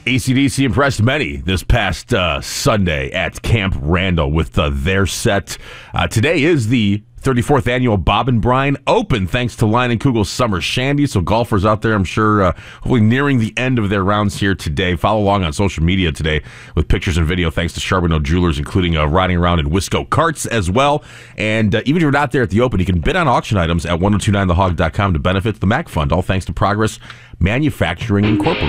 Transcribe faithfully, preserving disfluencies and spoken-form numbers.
A C D C impressed many this past uh, Sunday at Camp Randall with uh, their set. Uh, today is the thirty-fourth annual Bob and Brian Open, thanks to Line and Kugel's Summer Shandy. So golfers out there, I'm sure, uh, hopefully nearing the end of their rounds here today. Follow along on social media today with pictures and video, thanks to Charbonneau Jewelers, including uh, riding around in Wisco carts as well. And uh, even if you're not there at the Open, you can bid on auction items at ten twenty-nine the hog dot com to benefit the M A C Fund. All thanks to Progress Manufacturing Incorporated.